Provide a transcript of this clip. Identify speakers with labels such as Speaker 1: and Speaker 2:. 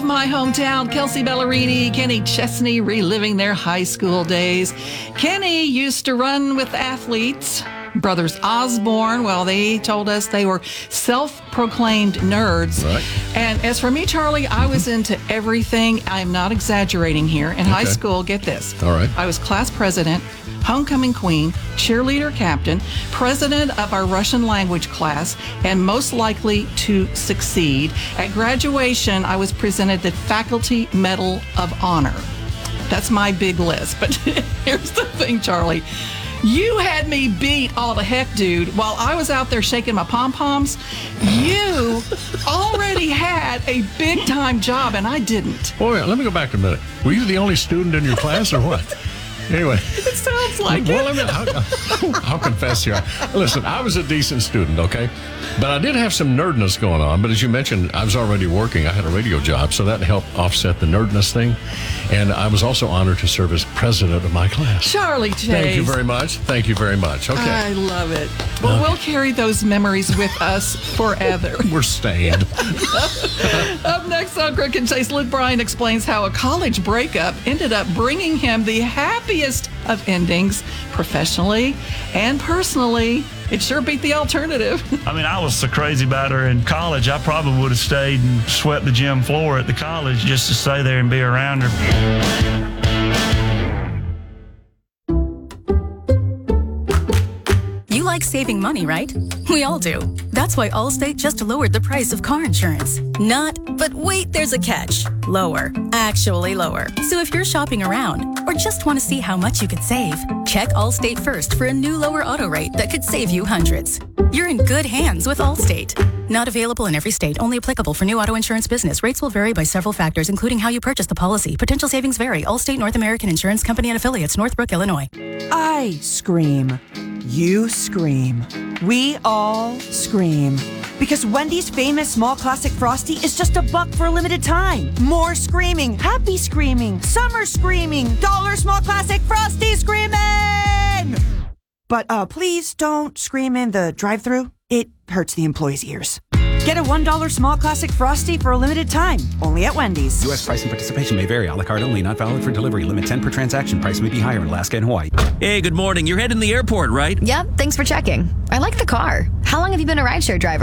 Speaker 1: my hometown, Kelsey Ballerini, Kenny Chesney, reliving their high school days. Kenny used to run with athletes. Brothers Osborne, well, they told us they were self-proclaimed nerds.
Speaker 2: Right.
Speaker 1: And as for me, Charlie, I was into everything. I'm not exaggerating here. In high school, get this.
Speaker 2: All right.
Speaker 1: I was class president, homecoming queen, cheerleader captain, president of our Russian language class, and most likely to succeed. At graduation, I was presented the Faculty Medal of Honor. That's my big list. But here's the thing, Charlie. You had me beat all the heck, dude. While I was out there shaking my pom-poms, you already had a big-time job, and I didn't.
Speaker 2: Boy, let me go back a minute. Were you the only student in your class or what? Anyway.
Speaker 1: It sounds like
Speaker 2: well,
Speaker 1: it.
Speaker 2: I'll confess here. Listen, I was a decent student, okay? But I did have some nerdness going on. But as you mentioned, I was already working. I had a radio job, so that helped offset the nerdness thing. And I was also honored to serve as president of my class.
Speaker 1: Charlie Chase.
Speaker 2: Thank you very much. Thank you very much. Okay.
Speaker 1: I love it. Well, we'll carry those memories with us forever.
Speaker 2: We're staying.
Speaker 1: Up next on Crook and Chase, Luke Bryan explains how a college breakup ended up bringing him the happiest of endings, professionally and personally. It sure beat the alternative.
Speaker 3: I mean, I was so crazy about her in college, I probably would have stayed and swept the gym floor at the college just to stay there and be around her.
Speaker 4: You like saving money, right? We all do. That's why Allstate just lowered the price of car insurance. Not, but wait, there's a catch. Lower. Actually lower. So if you're shopping around or just want to see how much you could save, check Allstate first for a new lower auto rate that could save you hundreds. You're in good hands with Allstate. Not available in every state. Only applicable for new auto insurance business. Rates will vary by several factors, including how you purchase the policy. Potential savings vary. Allstate North American Insurance Company and Affiliates, Northbrook, Illinois.
Speaker 5: I scream. You scream. We all scream. Because Wendy's famous small classic Frosty is just $1 for a limited time. More screaming, happy screaming, summer screaming, dollar small classic Frosty screaming! But please don't scream in the drive-thru. It hurts the employees' ears. Get a $1 small classic Frosty for a limited time, only at Wendy's.
Speaker 6: U.S. price and participation may vary. A la carte only. Not valid for delivery. Limit 10 per transaction. Price may be higher in Alaska and Hawaii.
Speaker 7: Hey, good morning. You're heading to the airport, right?
Speaker 8: Yep, thanks for checking. I like the car. How long have you been a rideshare driver?